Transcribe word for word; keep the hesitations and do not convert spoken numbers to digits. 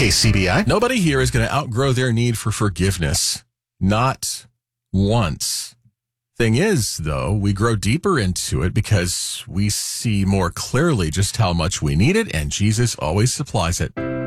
K C B I. Nobody here is going to outgrow their need for forgiveness. Not once. Thing is, though, we grow deeper into it because we see more clearly just how much we need it, and Jesus always supplies it.